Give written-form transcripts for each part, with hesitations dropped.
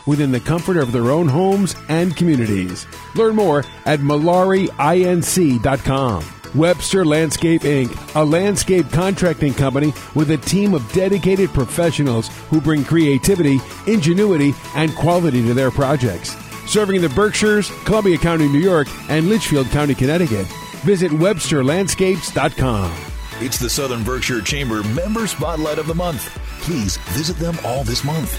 within the comfort of their own homes and communities. Learn more at malariinc.com. Webster Landscape Inc., a landscape contracting company with a team of dedicated professionals who bring creativity, ingenuity, and quality to their projects. Serving the Berkshires, Columbia County, New York, and Litchfield County, Connecticut. Visit WebsterLandscapes.com. It's the Southern Berkshire Chamber Member Spotlight of the Month. Please visit them all this month.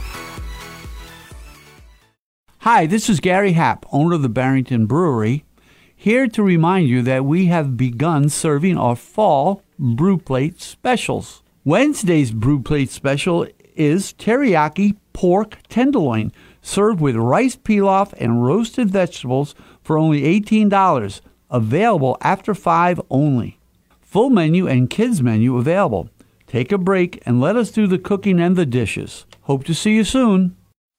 Hi, this is Gary Happ, owner of the Barrington Brewery, here to remind you that we have begun serving our fall brew plate specials. Wednesday's brew plate special is teriyaki pork tenderloin, served with rice pilaf and roasted vegetables for only $18. Available after 5 only. Full menu and kids menu available. Take a break and let us do the cooking and the dishes. Hope to see you soon.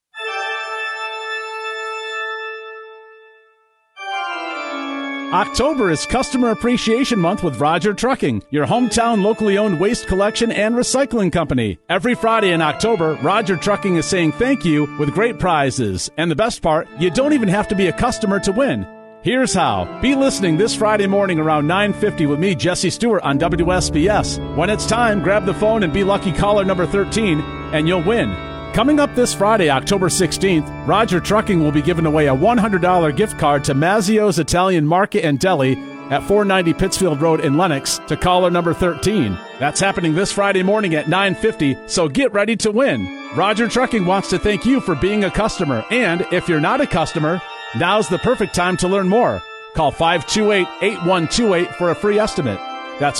October is Customer Appreciation Month with Roger Trucking, your hometown locally owned waste collection and recycling company. Every Friday in October, Roger Trucking is saying thank you with great prizes. And the best part, you don't even have to be a customer to win. Here's how. Be listening this Friday morning around 9:50 with me, Jesse Stewart, on WSBS. When it's time, grab the phone and be lucky caller number 13, and you'll win. Coming up this Friday, October 16th, Roger Trucking will be giving away a $100 gift card to Mazzio's Italian Market and Deli at 490 Pittsfield Road in Lenox to caller number 13. That's happening this Friday morning at 9:50, so get ready to win. Roger Trucking wants to thank you for being a customer, and if you're not a customer, now's the perfect time to learn more. Call 528-8128 for a free estimate. That's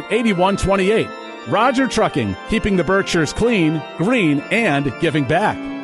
528-8128. Roger Trucking, keeping the Berkshires clean, green, and giving back.